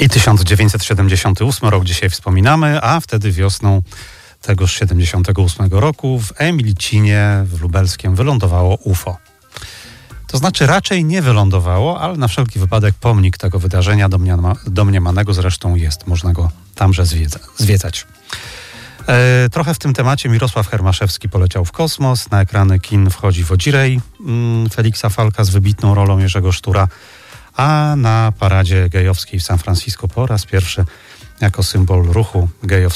I 1978 rok dzisiaj wspominamy, a wtedy wiosną tegoż 78 roku w Emilcinie w Lubelskiem wylądowało UFO. To znaczy raczej nie wylądowało, ale na wszelki wypadek pomnik tego wydarzenia domniemanego zresztą jest. Można go tamże zwiedzać. Trochę w tym temacie Mirosław Hermaszewski poleciał w kosmos. Na ekrany kin wchodzi Wodzirej Feliksa Falka z wybitną rolą Jerzego Sztura, a na paradzie gejowskiej w San Francisco po raz pierwszy jako symbol ruchu gejowskiego